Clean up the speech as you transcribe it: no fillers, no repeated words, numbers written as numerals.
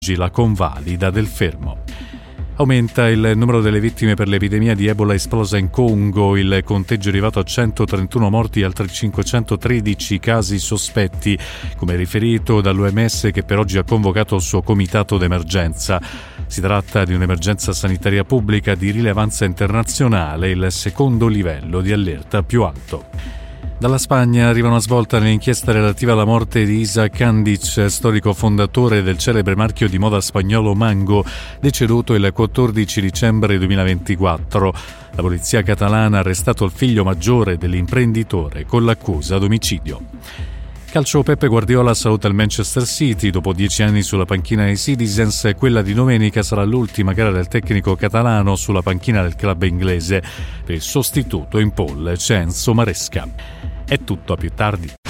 la convalida del fermo. Aumenta il numero delle vittime per l'epidemia di Ebola esplosa in Congo. Il conteggio è arrivato a 131 morti e altri 513 casi sospetti, come riferito dall'OMS, che per oggi ha convocato il suo comitato d'emergenza. Si tratta di un'emergenza sanitaria pubblica di rilevanza internazionale, il secondo livello di allerta più alto. Dalla Spagna arriva una svolta nell'inchiesta relativa alla morte di Isaac Candic, storico fondatore del celebre marchio di moda spagnolo Mango, deceduto il 14 dicembre 2024. La polizia catalana ha arrestato il figlio maggiore dell'imprenditore con l'accusa d'omicidio. Calcio: Peppe Guardiola saluta il Manchester City. Dopo 10 anni sulla panchina dei Citizens, quella di domenica sarà l'ultima gara del tecnico catalano sulla panchina del club inglese. Per il sostituto in pole c'è Enzo Maresca. È tutto, a più tardi.